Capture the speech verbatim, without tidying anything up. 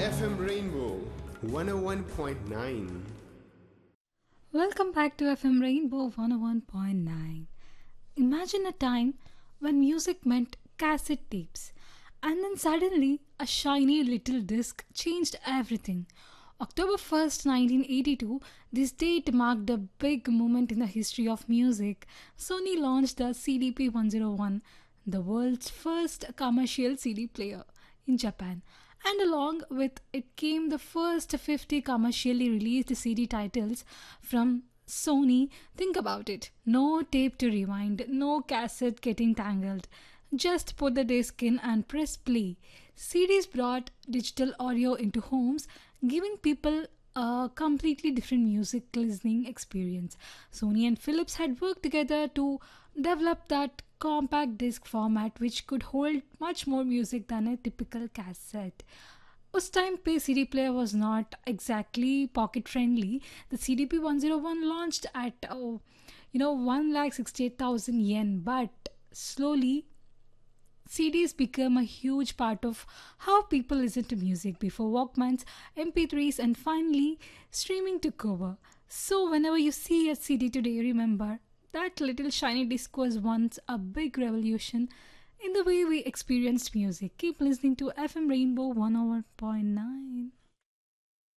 F M Rainbow one oh one point nine. Welcome back to F M Rainbow one oh one point nine. Imagine a time when music meant cassette tapes, and then suddenly a shiny little disc changed everything. October first, nineteen eighty-two, this date marked a big moment in the history of music. Sony launched the C D P one oh one, the world's first commercial C D player, in Japan. And along with it came the first fifty commercially released C D titles from Sony. Think about it. No tape to rewind, no cassette getting tangled. Just put the disc in and press play. C Ds brought digital audio into homes, giving people a completely different music listening experience. Sony and Philips had worked together to develop that compact disc format which could hold much more music than a typical cassette. Us time पे C D player was not exactly pocket friendly. The C D P one oh one launched at oh, you know one lakh sixty-eight thousand yen, but slowly C Ds became a huge part of how people listen to music before Walkmans, M P threes, and finally streaming took over. So, whenever you see a C D today, remember that little shiny disc was once a big revolution in the way we experienced music. Keep listening to F M Rainbow one oh one point nine.